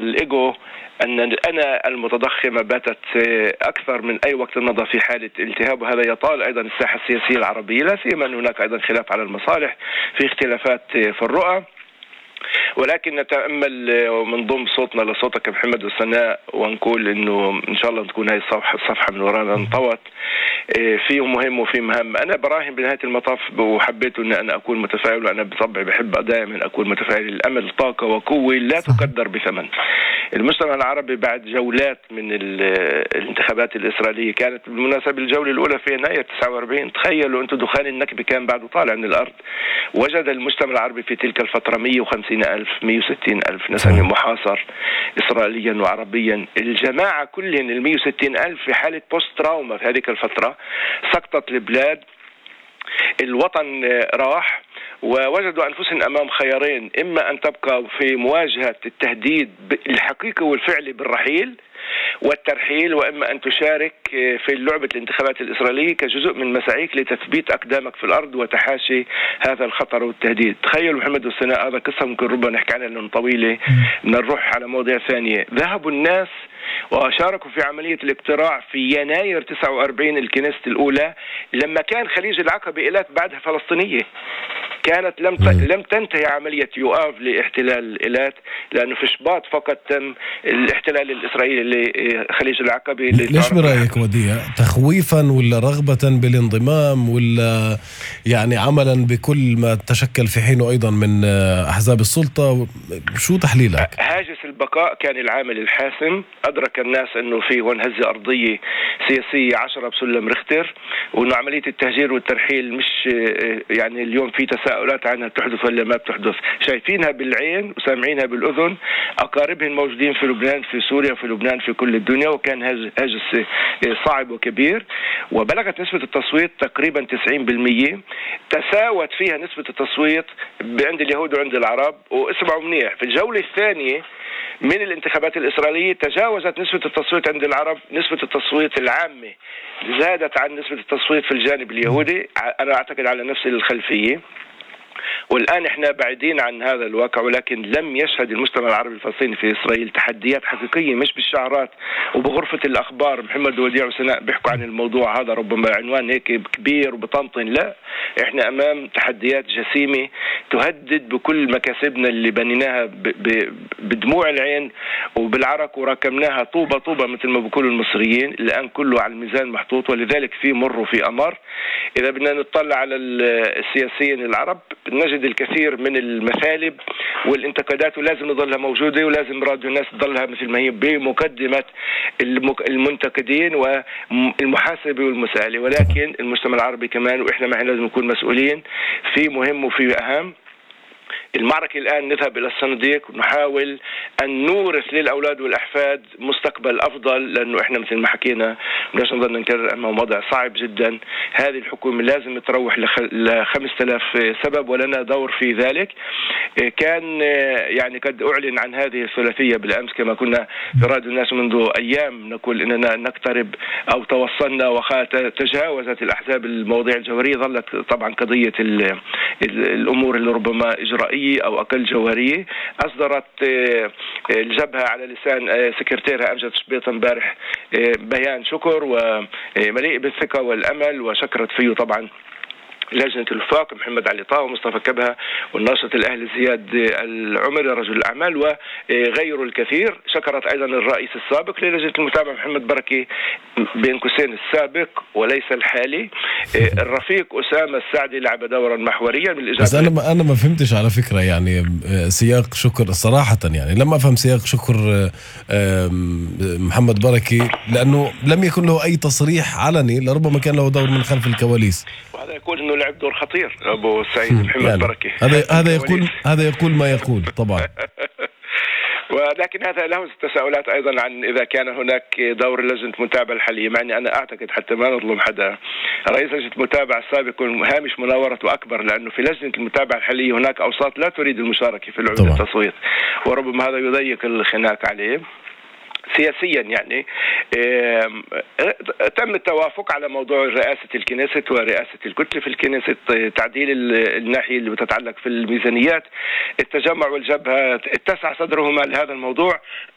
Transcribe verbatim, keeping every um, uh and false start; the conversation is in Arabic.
الإيجو أن أنا المتضخمة باتت أكثر من أي وقت مضى في حالة التهاب، وهذا يطال أيضا الساحة السياسية العربية، لا سيما أن هناك أيضا خلاف على المصالح، في اختلافات في الرؤى. ولكن نتأمل ونضم صوتنا لصوتك محمد وسناء ونقول إنه إن شاء الله تكون هاي الصفحة من ورانا انطوت. فيه مهم وفي مهم. أنا براهن بنهاية المطاف وحبيت أن أنا أكون متفائل، وأنا بطبعي بحب دائما أكون متفائل. الأمل طاقة وقوة لا تقدر بثمن. المجتمع العربي بعد جولات من الانتخابات الإسرائيلية، كانت بالمناسبة الجولة الأولى في يناير تسعة وأربعين، تخيلوا أنتم دخان النكبة كان بعده طالع من الأرض. وجد المجتمع العربي في تلك الفترة مئة وخمسين ألف مئة وستين ألف نسمي محاصر إسرائيليا وعربيا. الجماعة كلهم ال مئة وستين ألف في حالة بوست تراوما في هذه الفترة، سقطت البلاد، الوطن راح، ووجدوا أنفسهم أمام خيارين: إما أن تبقى في مواجهة التهديد الحقيقي والفعلي بالرحيل والترحيل، وإما أن تشارك في لعبة الانتخابات الإسرائيلية كجزء من مساعيك لتثبيت أقدامك في الأرض وتحاشي هذا الخطر والتهديد. تخيلوا محمد والسناء، هذا قصة ممكن ربما نحكي عنها لأنه طويلة، نروح على مواضيع ثانية. ذهبوا الناس وشاركوا في عملية الاقتراع في يناير تسعة وأربعين الكنيست الأولى، لما كان خليج العقبة إيلات بعدها فلسطينية، كانت لم لم تنتهي عملية يؤاف لاحتلال إيلات، لأنه في شباط فقط تم الاحتلال الإسرائيلي لخليج العقبة. ليش برأيك وديع؟ تخويفا ولا رغبة بالانضمام ولا يعني عملا بكل ما تشكل في حينه أيضا من أحزاب السلطة؟ شو تحليلك؟ هاجس البقاء كان العامل الحاسم. أدرك الناس أنه في هون هزة أرضية سياسية عشرة بسلم رختر، وأنه عملية التهجير والترحيل مش يعني اليوم في تساؤلات عنها تحدث ولا ما بتحدث، شايفينها بالعين وسامعينها بالأذن. أقاربهم موجودين في لبنان، في سوريا، في لبنان، في كل الدنيا، وكان هاجس صعب وكبير. وبلغت نسبة التصويت تقريبا تسعين بالمئة، تساوت فيها نسبة التصويت عند اليهود وعند العرب. واسمعوا منيح، في الجولة الثانية من الانتخابات الإسرائيلية تجاوزت نسبة التصويت عند العرب نسبة التصويت العامة، زادت عن نسبة التصويت في الجانب اليهودي، أنا أعتقد على نفس الخلفية. والآن إحنا بعيدين عن هذا الواقع، ولكن لم يشهد المجتمع العربي الفلسطيني في إسرائيل تحديات حقيقية مش بالشعارات وبغرفة الأخبار. محمد وديع وسناء بيحكوا عن الموضوع هذا ربما عنوان هيك كبير وبطنطن، لا، إحنا أمام تحديات جسيمة تهدد بكل مكاسبنا اللي بنيناها بدموع العين وبالعرق وراكمناها طوبة طوبة مثل ما بيقولوا المصريين. الآن كله على الميزان محطوط، ولذلك في مر وفي أمر. إذا بدنا نطلع على السياسيين العرب نجد الكثير من المثالب والانتقادات، ولازم نظلها موجودة، ولازم راديو الناس تظلها مثل ما هي بمقدمة المنتقدين والمحاسبة والمسائلة. ولكن المجتمع العربي كمان وإحنا معنا لازم نكون مسؤولين في مهم وفي أهم. المعركة الآن نذهب إلى الصناديق ونحاول أن نورث للأولاد والأحفاد مستقبل أفضل، لأنه إحنا مثل ما حكينا بدناش نضل نكرر أمام وضع صعب جدا. هذه الحكومة لازم تروح لخمسة آلاف سبب، ولنا دور في ذلك. كان يعني قد أعلن عن هذه الثلاثية بالأمس كما كنا في راديو الناس منذ أيام نقول إننا نقترب أو توصلنا وتجاوزت الأحزاب المواضيع الجوهرية. ظلت طبعا قضية الأمور اللي ربما إجرائية أو أقل جوهرية. أصدرت الجبهة على لسان سكرتيرها أمجد شبيط امبارح بيان شكر ومليء بالثقة والأمل، وشكرت فيه طبعا لجنة الوفاق محمد علي طه ومصطفى كبهة والناشط الأهلي زياد العمري رجل الأعمال وغيره الكثير. شكرت أيضا الرئيس السابق للجنة المتابعة محمد بركي بين قوسين السابق وليس الحالي، الرفيق أسامة السعدي لعب دورا محوريا من الإجابة. بس أنا ما أنا ما فهمتش على فكرة يعني سياق شكر صراحة، يعني لما أفهم سياق شكر محمد بركي لأنه لم يكن له أي تصريح علني، لربما كان له دور من خلف الكواليس. وهذا يقول انه لعب دور خطير ابو سعيد محمد يعني بركي. هذا هذا يقول هذا يقول ما يقول طبعا. ولكن هذا له تساؤلات ايضا عن اذا كان هناك دور لجنه متابعه الحاليه، مع اني انا اعتقد حتى ما نظلم حدا، رئيس لجنه المتابعه السابق هامش مناورته اكبر، لانه في لجنه المتابعه الحاليه هناك اوساط لا تريد المشاركه في لعبه التصويت، وربما هذا يضيق الخناق عليه سياسيا. يعني تم التوافق على موضوع رئاسة الكنيست ورئاسة الكتلة في الكنيست، تعديل الناحية اللي بتتعلق في الميزانيات. التجمع والجبهة اتسع صدرهما لهذا الموضوع